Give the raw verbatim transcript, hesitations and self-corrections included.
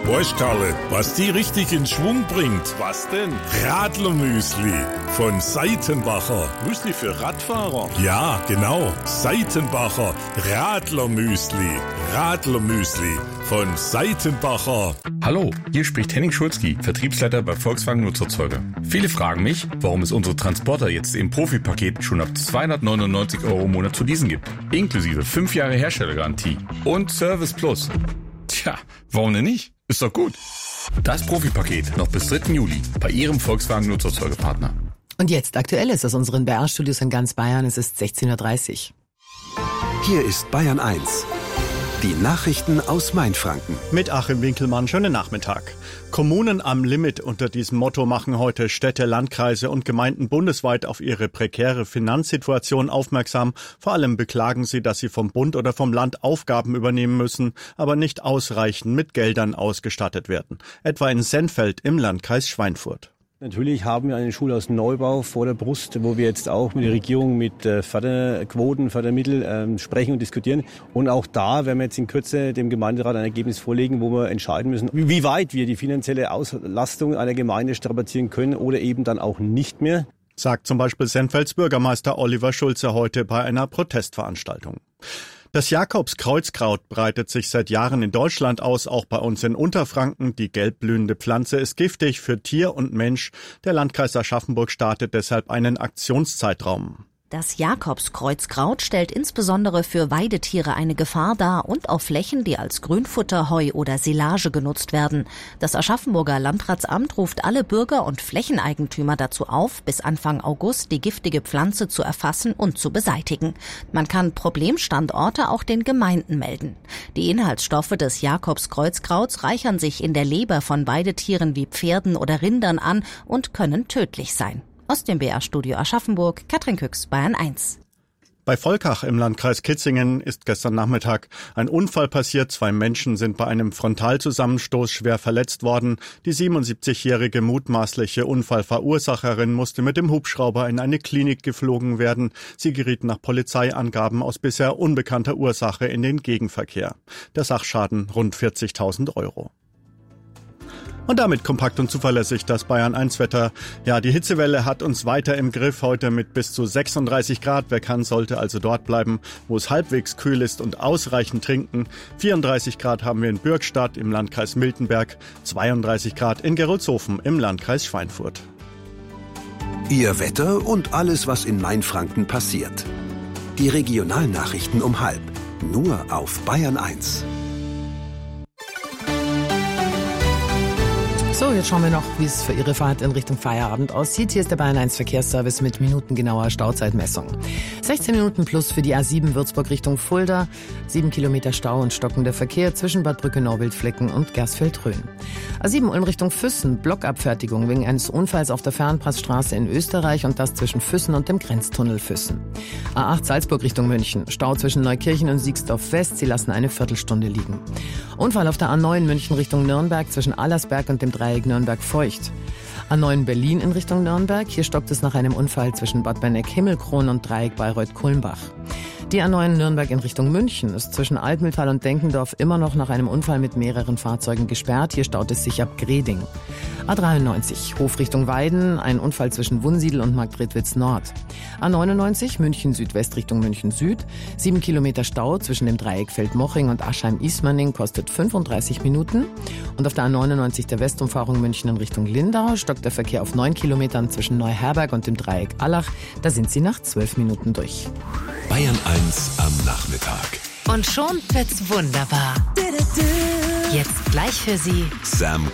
Weißt Karle, was die richtig in Schwung bringt? Was denn? Radlermüsli von Seitenbacher. Müsli für Radfahrer? Ja, genau. Seitenbacher Radlermüsli. Radlermüsli von Seitenbacher. Hallo, hier spricht Henning Schulzki, Vertriebsleiter bei Volkswagen Nutzerzeuger. Viele fragen mich, warum es unsere Transporter jetzt im Profipaket schon ab zweihundertneunundneunzig Euro im Monat zu leasen gibt. Inklusive fünf Jahre Herstellergarantie und Service Plus. Tja, warum denn nicht? Ist doch gut. Das Profipaket noch bis dritten Juli bei Ihrem Volkswagen Nutzerzeugerpartner. Und jetzt Aktuelles aus unseren B R-Studios in ganz Bayern. Es ist sechzehn Uhr dreißig. Hier ist Bayern eins. Die Nachrichten aus Mainfranken. Mit Achim Winkelmann, schönen Nachmittag. Kommunen am Limit. Unter diesem Motto machen heute Städte, Landkreise und Gemeinden bundesweit auf ihre prekäre Finanzsituation aufmerksam. Vor allem beklagen sie, dass sie vom Bund oder vom Land Aufgaben übernehmen müssen, aber nicht ausreichend mit Geldern ausgestattet werden. Etwa in Sennfeld im Landkreis Schweinfurt. Natürlich haben wir einen Schulhausneubau vor der Brust, wo wir jetzt auch mit der Regierung mit äh, Förderquoten, Fördermitteln ähm, sprechen und diskutieren. Und auch da werden wir jetzt in Kürze dem Gemeinderat ein Ergebnis vorlegen, wo wir entscheiden müssen, wie weit wir die finanzielle Auslastung einer Gemeinde strapazieren können oder eben dann auch nicht mehr. Sagt zum Beispiel Sennfelds Bürgermeister Oliver Schulze heute bei einer Protestveranstaltung. Das Jakobskreuzkraut breitet sich seit Jahren in Deutschland aus, auch bei uns in Unterfranken. Die gelbblühende Pflanze ist giftig für Tier und Mensch. Der Landkreis Aschaffenburg startet deshalb einen Aktionszeitraum. Das Jakobskreuzkraut stellt insbesondere für Weidetiere eine Gefahr dar und auf Flächen, die als Grünfutter, Heu oder Silage genutzt werden. Das Aschaffenburger Landratsamt ruft alle Bürger und Flächeneigentümer dazu auf, bis Anfang August die giftige Pflanze zu erfassen und zu beseitigen. Man kann Problemstandorte auch den Gemeinden melden. Die Inhaltsstoffe des Jakobskreuzkrauts reichern sich in der Leber von Weidetieren wie Pferden oder Rindern an und können tödlich sein. Aus dem B R-Studio Aschaffenburg, Katrin Küchs, Bayern eins. Bei Volkach im Landkreis Kitzingen ist gestern Nachmittag ein Unfall passiert. Zwei Menschen sind bei einem Frontalzusammenstoß schwer verletzt worden. Die siebenundsiebzigjährige mutmaßliche Unfallverursacherin musste mit dem Hubschrauber in eine Klinik geflogen werden. Sie geriet nach Polizeiangaben aus bisher unbekannter Ursache in den Gegenverkehr. Der Sachschaden rund vierzigtausend Euro. Und damit kompakt und zuverlässig das Bayern eins Wetter. Ja, die Hitzewelle hat uns weiter im Griff, heute mit bis zu sechsunddreißig Grad. Wer kann, sollte also dort bleiben, wo es halbwegs kühl ist und ausreichend trinken. vierunddreißig Grad haben wir in Bürgstadt im Landkreis Miltenberg, zweiunddreißig Grad in Gerolzhofen im Landkreis Schweinfurt. Ihr Wetter und alles, was in Mainfranken passiert. Die Regionalnachrichten um halb. Nur auf Bayern eins. So, jetzt schauen wir noch, wie es für Ihre Fahrt in Richtung Feierabend aussieht. Hier ist der Bayern eins Verkehrsservice mit minutengenauer Stauzeitmessung. sechzehn Minuten plus für die A sieben Würzburg Richtung Fulda. sieben Kilometer Stau und stockender Verkehr zwischen Bad Brückenau-Wildflecken und Gersfeld-Rhön. A sieben Ulm Richtung Füssen. Blockabfertigung wegen eines Unfalls auf der Fernpassstraße in Österreich und das zwischen Füssen und dem Grenztunnel Füssen. A acht Salzburg Richtung München. Stau zwischen Neukirchen und Siegsdorf West. Sie lassen eine Viertelstunde liegen. Unfall auf der A neun München Richtung Nürnberg zwischen Allersberg und dem Dreieck Nürnberg-Feucht. A neun Berlin in Richtung Nürnberg. Hier stockt es nach einem Unfall zwischen Bad Berneck-Himmelkron und Dreieck Bayreuth-Kulmbach. Die A neun Nürnberg in Richtung München ist zwischen Altmühltal und Denkendorf immer noch nach einem Unfall mit mehreren Fahrzeugen gesperrt. Hier staut es sich ab Greding. A dreiundneunzig Hof Richtung Weiden, ein Unfall zwischen Wunsiedel und Marktredwitz Nord. A neunundneunzig München Südwest Richtung München Süd, sieben Kilometer Stau zwischen dem Dreieck Feldmoching und Aschheim-Ismaning, kostet fünfunddreißig Minuten. Und auf der A neunundneunzig der Westumfahrung München in Richtung Lindau stockt der Verkehr auf neun Kilometern zwischen Neuherberg und dem Dreieck Allach. Da sind Sie nach zwölf Minuten durch. Bayern eins am Nachmittag. Und schon wird's wunderbar. Jetzt gleich für Sie Sam